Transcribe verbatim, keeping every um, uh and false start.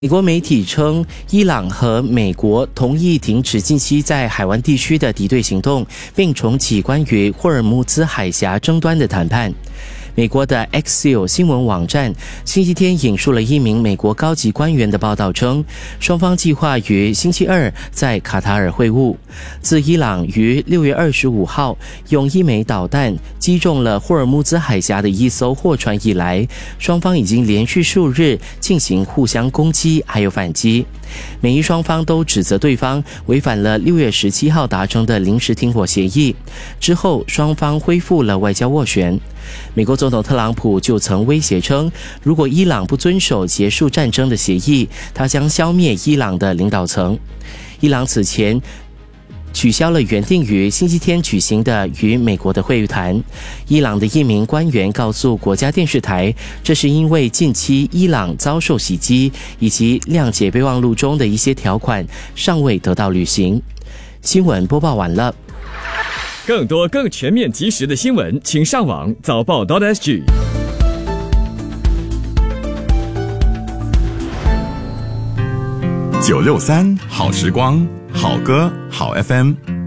美国媒体称，伊朗和美国同意停止近期在海湾地区的敌对行动，并重启关于霍尔木兹海峡争端的谈判。美国的 Axios 新闻网站星期天引述了一名美国高级官员的报道称，双方计划于星期二在卡塔尔会晤。自伊朗于六月二十五号用一枚导弹击中了霍尔木兹海峡的一艘货船以来，双方已经连续数日进行互相攻击还有反击。美伊双方都指责对方违反了六月十七号达成的临时停火协议，之后双方恢复了外交斡旋。美国总统特朗普就曾威胁称，如果伊朗不遵守结束战争的协议，他将消灭伊朗的领导层。伊朗此前取消了原定于星期天举行的与美国的会谈。伊朗的一名官员告诉国家电视台，这是因为近期伊朗遭受袭击，以及谅解备忘录中的一些条款尚未得到履行。新闻播报完了。 更多更全面及时的新闻，请上网早报 .sg。 九六三好时光，好歌好 F M。